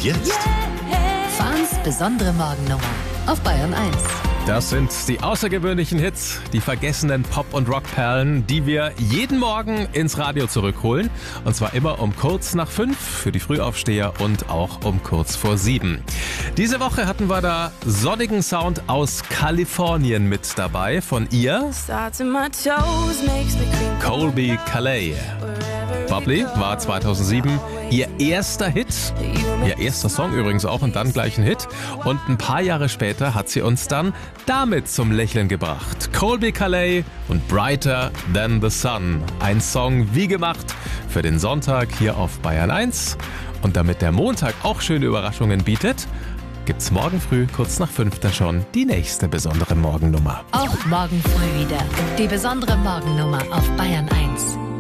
jetzt? Fans besondere Morgennummer auf Bayern 1. Das sind die außergewöhnlichen Hits, die vergessenen Pop- und Rockperlen, die wir jeden Morgen ins Radio zurückholen. Und zwar immer um kurz nach 5 für die Frühaufsteher und auch um kurz vor 7. Diese Woche hatten wir da sonnigen Sound aus Kalifornien mit dabei von ihr, Colby Calais. Bubbly war 2007 ihr erster Hit, ihr erster Song übrigens auch und dann gleich ein Hit. Und ein paar Jahre später hat sie uns dann damit zum Lächeln gebracht. Colby Calais und Brighter Than the Sun. Ein Song wie gemacht für den Sonntag hier auf Bayern 1. Und damit der Montag auch schöne Überraschungen bietet, gibt's morgen früh kurz nach 5 dann schon die nächste besondere Morgennummer. Auch morgen früh wieder die besondere Morgennummer auf Bayern 1.